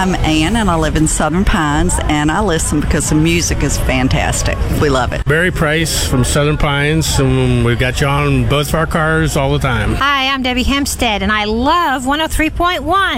I'm Ann, and I live in Southern Pines, and I listen because the music is fantastic. We love it. Barry Price from Southern Pines, and we've got you on both of our cars all the time. Hi, I'm Debbie Hempstead, and I love 103.1.